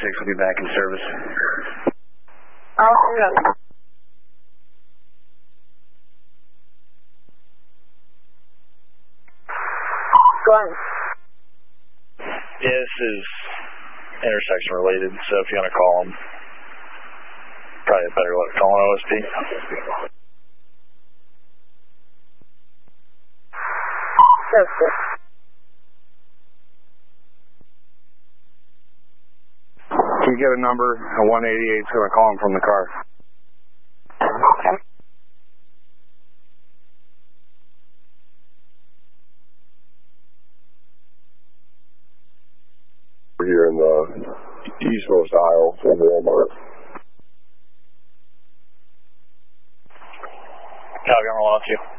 will be back in service. Oh, yeah. Go on. Yeah, this is intersection related, so if you want to call them, probably a better luck calling OSP. That's good. Can you get a number? A 188 is going to call him from the car. Okay. We're here in the eastmost aisle from Walmart. Calgary 102.